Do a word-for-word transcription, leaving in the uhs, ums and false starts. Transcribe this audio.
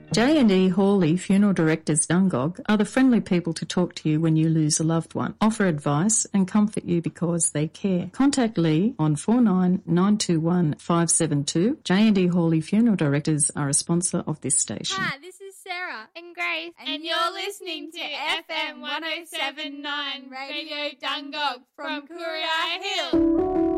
J and E Hawley Funeral Directors Dungog are the friendly people to talk to you when you lose a loved one, offer advice and comfort you because they care. Contact Lee on four nine nine two one five seven two. J and E Hawley Funeral Directors are a sponsor of this station. Hi, this is Sarah and Grace, and, and you're listening to F M one oh seven point nine Radio Dungog from Courier Hill.